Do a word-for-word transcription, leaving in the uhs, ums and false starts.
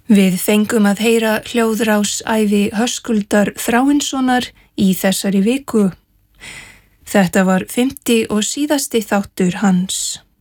Við fengum að heyra hljóðrás ævi Höskuldar Þráinssonar í þessari viku. Þetta var fimmti og síðasti þáttur hans.